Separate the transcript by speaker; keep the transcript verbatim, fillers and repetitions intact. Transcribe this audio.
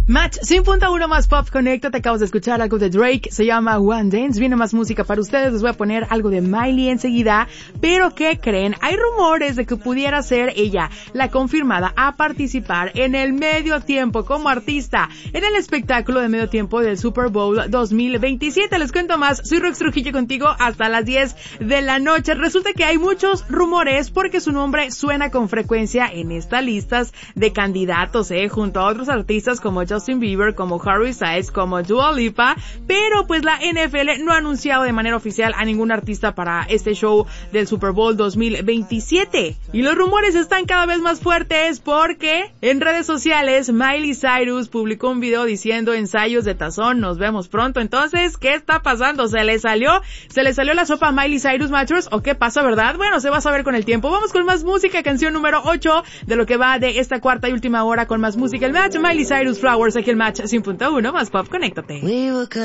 Speaker 1: Match cien punto uno más Pop Conecta, te acabas de escuchar algo de Drake, se llama One Dance, viene más música para ustedes, les voy a poner algo de Miley enseguida, pero ¿qué creen? Hay rumores de que pudiera ser ella la confirmada a participar en el medio tiempo como artista en el espectáculo de medio tiempo del Super Bowl dos mil veintisiete. Les cuento más, soy Rox Trujillo contigo hasta las diez de la noche. Resulta que hay muchos rumores porque su nombre suena con frecuencia en estas listas de candidatos, eh, junto a otros artistas como Justin Bieber, como Harry Styles, como Dua Lipa, pero pues la N F L no ha anunciado de manera oficial a ningún artista para este show del Super Bowl dos mil veintisiete. Y los rumores están cada vez más fuertes porque en redes sociales Miley Cyrus publicó un video diciendo ensayos de tazón, nos vemos pronto. Entonces, ¿qué está pasando? ¿Se le salió? ¿Se le salió la sopa a Miley Cyrus, Matchers? ¿O qué pasa, verdad? Bueno, se va a saber con el tiempo. Vamos con más música, canción número ocho de lo que va de esta cuarta y última hora con más música. El Match, Miley Cyrus, Flowers, aquí el Match cien punto uno más Pop, conéctate.